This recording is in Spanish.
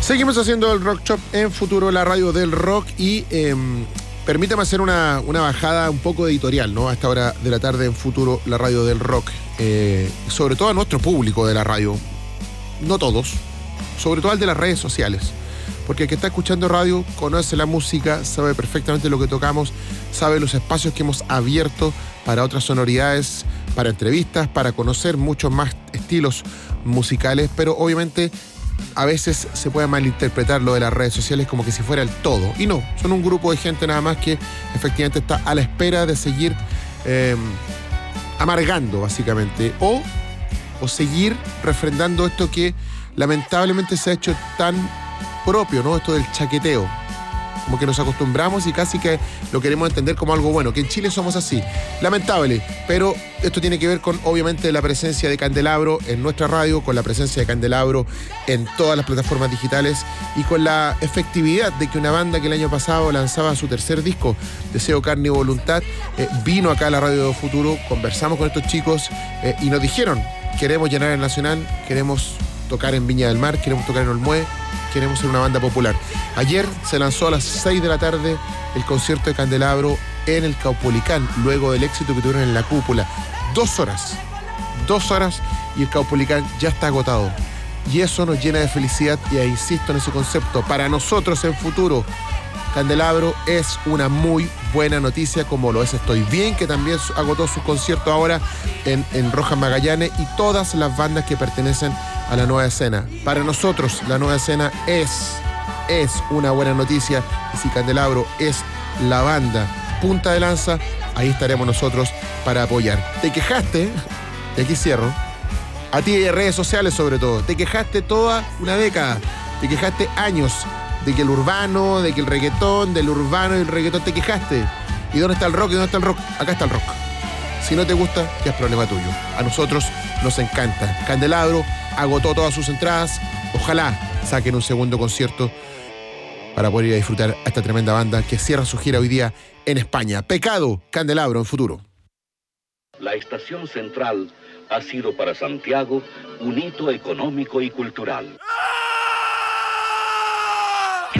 Seguimos haciendo el Rock Shop en Futuro, la radio del rock, y permítame hacer una bajada un poco editorial, ¿no? A esta hora de la tarde en Futuro, la radio del rock, sobre todo a nuestro público de la radio, no todos, sobre todo al de las redes sociales, porque el que está escuchando radio conoce la música, sabe perfectamente lo que tocamos, sabe los espacios que hemos abierto para otras sonoridades, para entrevistas, para conocer muchos más estilos musicales, pero obviamente a veces se puede malinterpretar lo de las redes sociales como que si fuera el todo. Y no, son un grupo de gente nada más que efectivamente está a la espera de seguir amargando, básicamente, o seguir refrendando esto que lamentablemente se ha hecho tan propio, ¿no? Esto del chaqueteo. Como que nos acostumbramos y casi que lo queremos entender como algo bueno, que en Chile somos así. Lamentable, pero esto tiene que ver con, obviamente, la presencia de Candelabro en nuestra radio, con la presencia de Candelabro en todas las plataformas digitales y con la efectividad de que una banda que el año pasado lanzaba su tercer disco, Deseo, Carne y Voluntad, vino acá a la radio de Futuro, conversamos con estos chicos y nos dijeron: queremos llenar el Nacional, queremos tocar en Viña del Mar, queremos tocar en Olmué, queremos ser una banda popular. Ayer se lanzó a las 6 de la tarde el concierto de Candelabro en el Caupolicán, luego del éxito que tuvieron en la Cúpula. 2 horas y el Caupolicán ya está agotado. Y eso nos llena de felicidad y insisto en ese concepto. Para nosotros en Futuro, Candelabro es una muy buena noticia, como lo es Estoy Bien, que también agotó su concierto ahora en Rojas Magallanes, y todas las bandas que pertenecen a la nueva escena. Para nosotros, la nueva escena es una buena noticia, y si Candelabro es la banda punta de lanza, ahí estaremos nosotros para apoyar. Te quejaste, y aquí cierro, a ti de redes sociales sobre todo, te quejaste toda una década, te quejaste años de que el urbano, de que el reggaetón, del urbano y el reggaetón, te quejaste. ¿Y dónde está el rock? ¿Y dónde está el rock? Acá está el rock. Si no te gusta, ya es problema tuyo. A nosotros nos encanta. Candelabro agotó todas sus entradas. Ojalá saquen un segundo concierto para poder ir a disfrutar a esta tremenda banda que cierra su gira hoy día en España. Pecado, Candelabro en Futuro. La estación central ha sido para Santiago un hito económico y cultural.